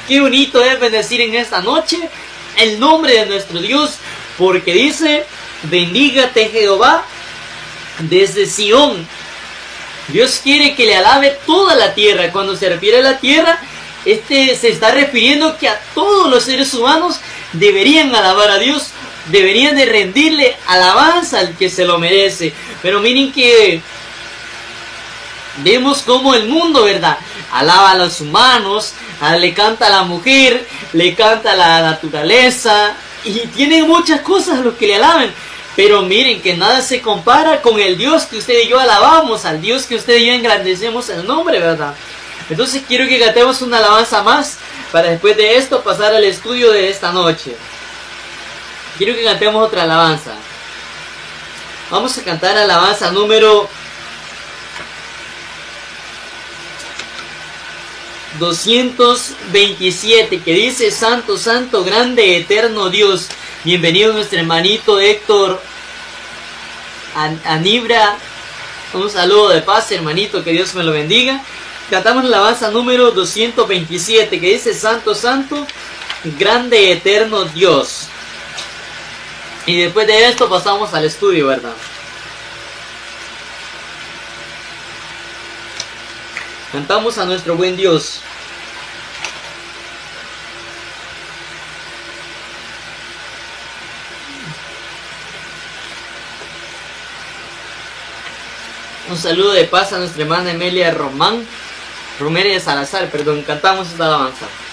Qué bonito es bendecir en esta noche el nombre de nuestro Dios, porque dice, bendígate Jehová desde Sión. Dios quiere que le alabe toda la tierra. Cuando se refiere a la tierra, se está refiriendo que a todos los seres humanos deberían alabar a Dios, deberían de rendirle alabanza al que se lo merece. Pero miren que vemos como el mundo, ¿verdad?, alaba a los humanos, le canta a la mujer, le canta a la naturaleza, y tienen muchas cosas a los que le alaban. Pero miren que nada se compara con el Dios que usted y yo alabamos, al Dios que usted y yo engrandecemos el nombre, ¿verdad? Entonces quiero que cantemos una alabanza más, para después de esto pasar al estudio de esta noche. Quiero que cantemos otra alabanza. Vamos a cantar alabanza número 227, que dice: Santo, Santo, grande, eterno Dios. Bienvenido nuestro hermanito Héctor Anibra. Un saludo de paz, hermanito, que Dios me lo bendiga. Cantamos la alabanza número 227, que dice: Santo, Santo, grande, eterno Dios. Y después de esto pasamos al estudio, ¿verdad? Cantamos a nuestro buen Dios. Un saludo de paz a nuestra hermana Emilia Romeria Salazar, perdón. Cantamos esta alabanza.